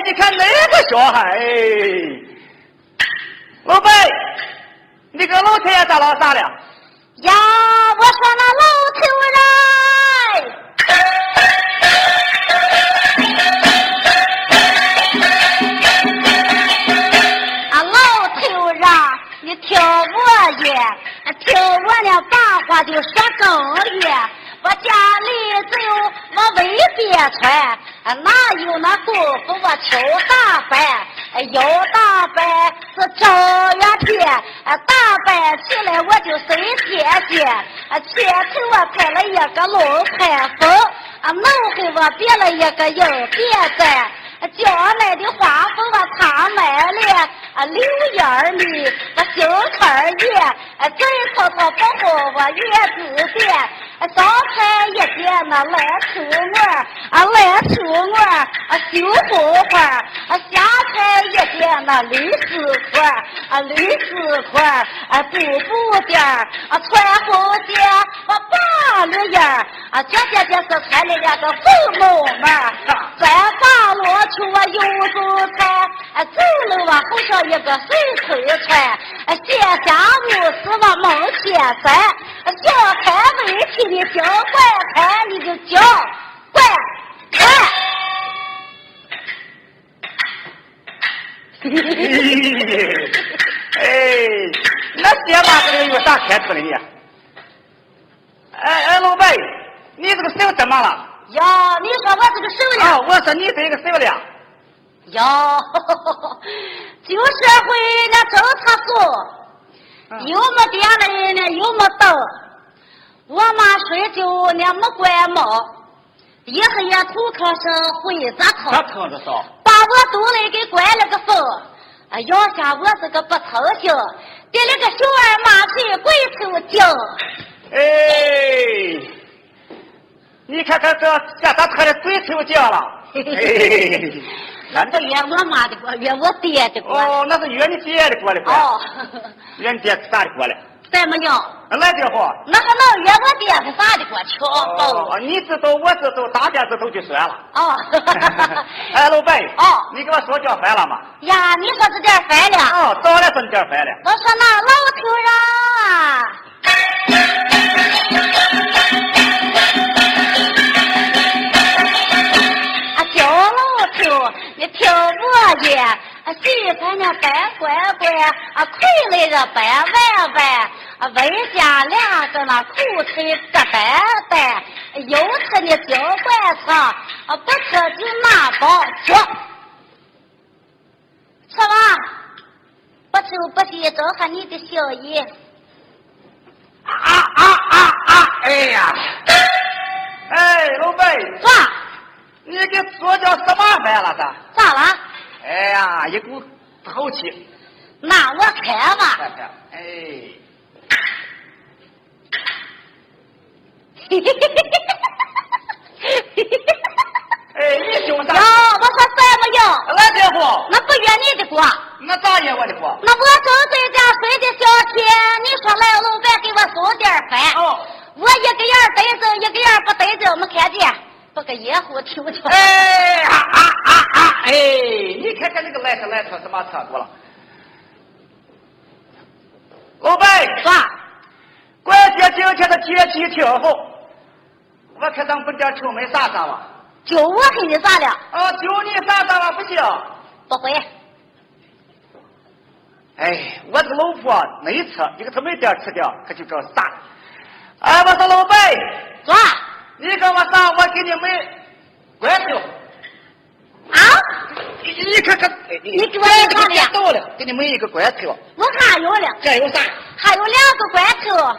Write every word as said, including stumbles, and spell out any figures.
你看那个小孩，老伯，你个老太爷咋了啥了？ 呀，我说那老头人。你听我言，听我那把话就说更远。我家里只有我未别穿，哪有那功夫我求打扮？要打扮是正月天，打扮起来我就随天见。前头我拍了一个龙排风，脑后我别了一个硬别在。将来的花风我插满了，啊，柳叶里我心坎也，啊，嘴口头保护我月子店，上台一见那来出门，啊，来出门，啊，绣红花，啊，下台一见那绿丝块，啊，绿丝块，啊，布布垫，啊，穿红鞋，我八绿叶，啊，这些这是穿的那个红毛门，再把罗出我油猪菜，走路我好像一个水推船，卸下屋是我梦前山，小开围起你叫怪开你就叫怪开。 哎，那些话这个有啥开除的你？哎哎，老伯，你这个手怎么了？ 呀，你说我这个手呀？ 啊，我说你这个手了。 呀，旧社会那政策说，有没电的人呢，有没灯。我妈睡觉呢没关帽，一黑夜头壳上灰咋疼？ 咋疼着少？ 把我肚里给关了个缝，啊，咬下我这个不操心，给了个小儿麻腿鬼头精。 哎，你看看这这咋成了鬼头精了？哎。 那不约我妈的锅，约我爹的锅。 哦，那是约你爹的锅的锅。 哦， 约你爹啥的锅嘞？ 怎么样？ 来这货。 那还能约我爹是啥的锅？瞧哦，你知道，我知道，大家知道就算了。 哦。 哎，老伯。 哦。 你给我说叫饭了吗？ 呀，你说这点饭了？ 哦，早了是点饭了。 我说那老头人啊。你听我的，媳妇呢白乖乖，啊，亏来着白歪歪，啊，为家两个那口腿个白白，有吃呢尽管吃，啊，不吃就拿包吃，吃吧，不吃不许正合你的心意。 啊啊啊啊！哎呀，哎，老伯， 啥？ 你给做叫什么饭了？咋？ 咋了？ 哎呀，一股好气。 那我开吧。 看看，哎。哎，你凶啥？ 哟，我说怎么样？ 来这货。 那不约你的锅。 那咋约我的锅？ 那我正在家睡的小天，你说来老板给我送点饭。 哦。 我一个人逮着，一个人不逮着，没看见。不个野虎听听。 哎啊啊啊啊！哎，你看看这个来车来车什么车过了？老伯， 啥？ 关键今天的天气挺好，我看咱本店出门啥啥吧？ 就我给你啥了？ 啊，就你啥啥吧不行。 不会。 哎，我这个老婆没吃，一个他没点吃掉，可就找啥？哎，我说老伯， 啥？ 你给我啥？我给你买关头。 啊？ 你你看看， 你给我买啥的？ 到了，给你买一个关头。 我还有了。 还有啥？ 还有两个关头。